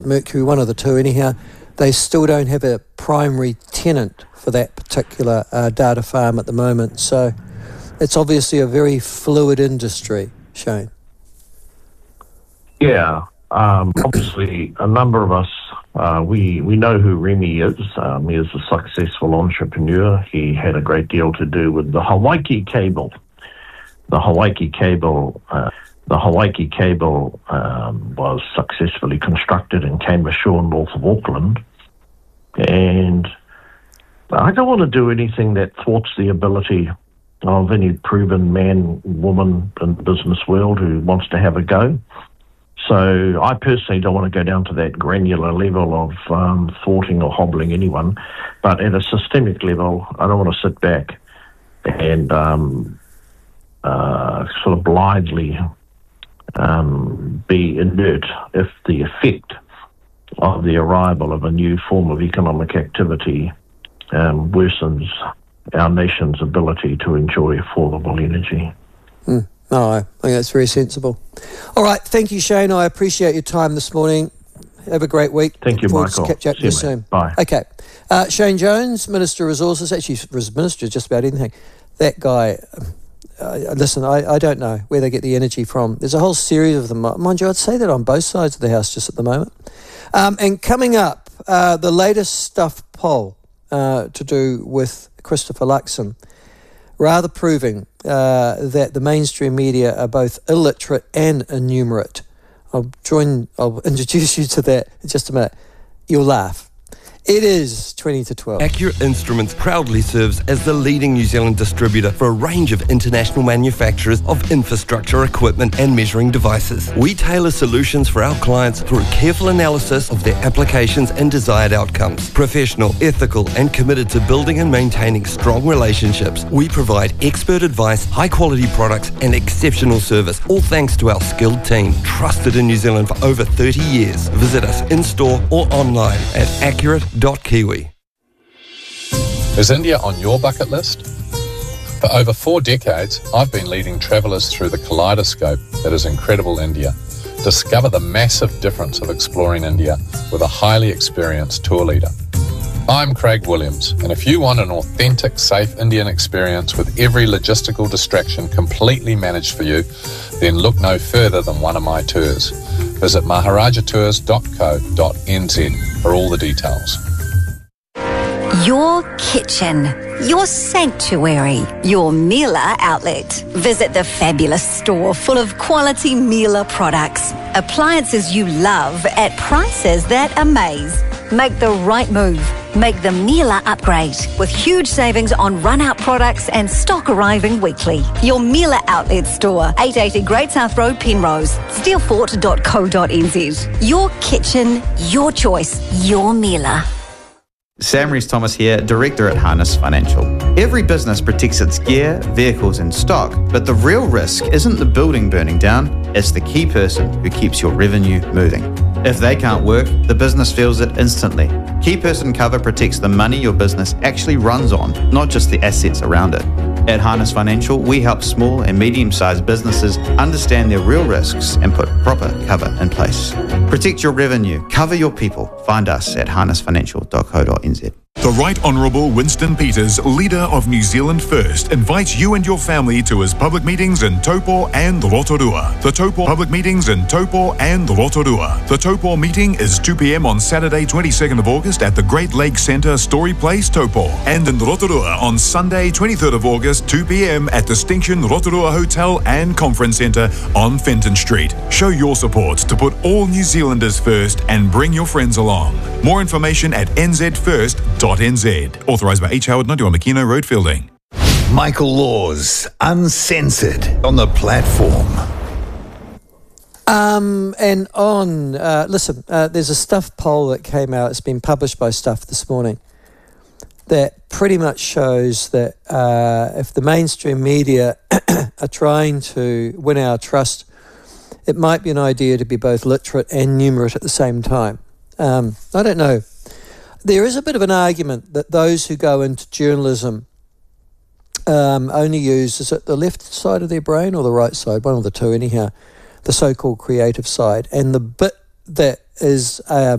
Mercury, one of the two anyhow, they still don't have a primary tenant for that particular data farm at the moment. So it's obviously a very fluid industry, Shane. Yeah, obviously a number of us, we know who Remy is. He is a successful entrepreneur. He had a great deal to do with the Hawaii cable. The Hawaii cable was successfully constructed and came ashore north of Auckland. And I don't want to do anything that thwarts the ability of any proven man, woman in the business world who wants to have a go. So I personally don't want to go down to that granular level of thwarting or hobbling anyone. But at a systemic level, I don't want to sit back and sort of blithely be inert if the effect of the arrival of a new form of economic activity worsens our nation's ability to enjoy affordable energy. No, I think that's very sensible. All right, thank you, Shane. I appreciate your time this morning. Have a great week. Thank you, Michael. Catch up with you soon. Bye. Okay. Shane Jones, Minister of Resources, actually Minister of just about anything. That guy, listen, I don't know where they get the energy from. There's a whole series of them. Mind you, I'd say that on both sides of the house just at the moment. And coming up, the latest Stuff poll to do with Christopher Luxon, rather proving that the mainstream media are both illiterate and innumerate. I'll introduce you to that in just a minute. You'll laugh. It is 20 to 12. Accurate Instruments proudly serves as the leading New Zealand distributor for a range of international manufacturers of infrastructure, equipment and measuring devices. We tailor solutions for our clients through careful analysis of their applications and desired outcomes. Professional, ethical and committed to building and maintaining strong relationships, we provide expert advice, high quality products and exceptional service, all thanks to our skilled team, trusted in New Zealand for over 30 years. Visit us in-store or online at accurate.kiwi. Is India on your bucket list? For over 4 decades, I've been leading travellers through the kaleidoscope that is incredible India. Discover the massive difference of exploring India with a highly experienced tour leader. I'm Craig Williams, and if you want an authentic, safe Indian experience with every logistical distraction completely managed for you, then look no further than one of my tours. Visit maharajatours.co.nz for all the details. Your kitchen, your sanctuary, your Miele outlet. Visit the fabulous store full of quality Miele products. Appliances you love at prices that amaze. Make the right move. Make the Miele upgrade with huge savings on run-out products and stock arriving weekly. Your Miele outlet store, 880 Great South Road, Penrose, steelfort.co.nz. Your kitchen, your choice, your Miele. Sam Rees-Thomas here, Director at Harness Financial. Every business protects its gear, vehicles and stock, but the real risk isn't the building burning down, it's the key person who keeps your revenue moving. If they can't work, the business feels it instantly. Key person cover protects the money your business actually runs on, not just the assets around it. At Harness Financial, we help small and medium-sized businesses understand their real risks and put proper cover in place. Protect your revenue, cover your people. Find us at harnessfinancial.co.nz. The Right Honourable Winston Peters, leader of New Zealand First, invites you and your family to his public meetings in Taupo and Rotorua. The Taupo public meetings in Taupo and Rotorua. The Taupo meeting is 2 p.m. on Saturday 22nd of August at the Great Lakes Centre, Story Place, Taupo. And in Rotorua on Sunday 23rd of August, 2 p.m. at Distinction Rotorua Hotel and Conference Centre on Fenton Street. Show your support to put all New Zealanders first and bring your friends along. More information at nzfirst.nz. Authorised by H. Howard, 91 Makino Road, Fielding. Michael Laws, uncensored on the platform. Listen, there's a Stuff poll that came out. It's been published by Stuff this morning that pretty much shows that if the mainstream media are trying to win our trust, it might be an idea to be both literate and numerate at the same time. I don't know. There is a bit of an argument that those who go into journalism only use, is it the left side of their brain or the right side? One of the two anyhow, the so-called creative side. And the bit that is